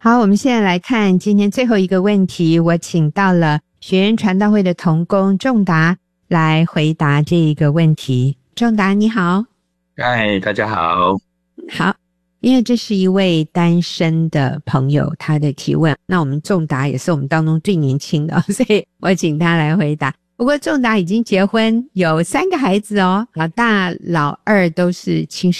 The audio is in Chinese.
好，我们现在来看今天最后一个问题，我请到了学员传道会的同工仲达来回答这一个问题。仲达你好。 嗨，大家好。 好，因为这是一位单身的朋友他的提问，那我们仲达也是我们当中最年轻的，所以我请他来回答。不过仲达已经结婚，有3个孩子哦，老大老二都是青